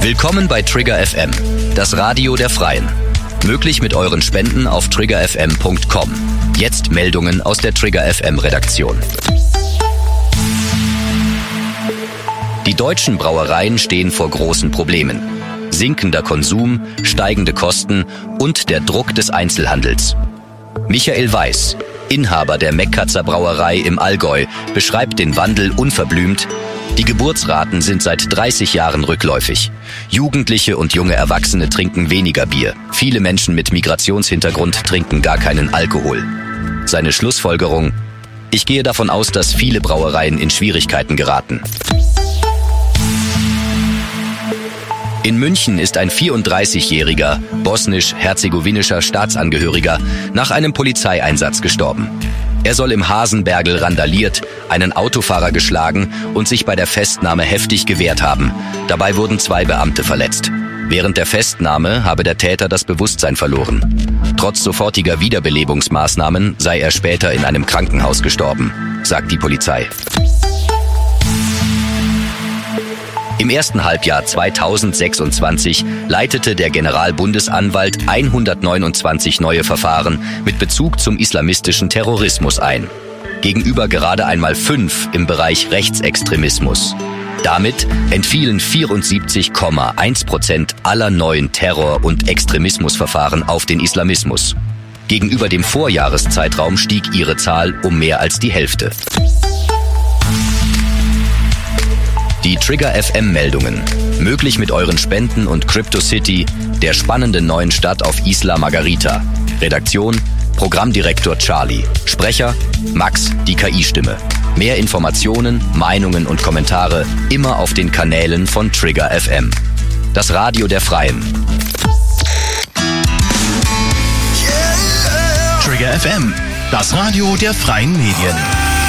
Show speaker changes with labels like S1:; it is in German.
S1: Willkommen bei Trigger FM, das Radio der Freien. Möglich mit euren Spenden auf triggerfm.com. Jetzt Meldungen aus der Trigger FM Redaktion. Die deutschen Brauereien stehen vor großen Problemen. Sinkender Konsum, steigende Kosten und der Druck des Einzelhandels. Michael Weiß, Inhaber der Meckkatzer Brauerei im Allgäu, beschreibt den Wandel unverblümt. Die Geburtsraten sind seit 30 Jahren rückläufig. Jugendliche und junge Erwachsene trinken weniger Bier. Viele Menschen mit Migrationshintergrund trinken gar keinen Alkohol. Seine Schlussfolgerung: Ich gehe davon aus, dass viele Brauereien in Schwierigkeiten geraten. In München ist ein 34-jähriger bosnisch-herzegowinischer Staatsangehöriger nach einem Polizeieinsatz gestorben. Er soll im Hasenbergl randaliert, einen Autofahrer geschlagen und sich bei der Festnahme heftig gewehrt haben. Dabei wurden 2 Beamte verletzt. Während der Festnahme habe der Täter das Bewusstsein verloren. Trotz sofortiger Wiederbelebungsmaßnahmen sei er später in einem Krankenhaus gestorben, sagt die Polizei. Im ersten Halbjahr 2026 leitete der Generalbundesanwalt 129 neue Verfahren mit Bezug zum islamistischen Terrorismus ein. Gegenüber gerade einmal 5 im Bereich Rechtsextremismus. Damit entfielen 74,1% aller neuen Terror- und Extremismusverfahren auf den Islamismus. Gegenüber dem Vorjahreszeitraum stieg ihre Zahl um mehr als die Hälfte. Die Trigger FM Meldungen. Möglich mit euren Spenden und CryptoCity, der spannenden neuen Stadt auf Isla Margarita. Redaktion: Programmdirektor Charlie. Sprecher: Max, die KI-Stimme. Mehr Informationen, Meinungen und Kommentare immer auf den Kanälen von Trigger FM. Das Radio der Freien.
S2: Trigger FM, das Radio der freien Medien.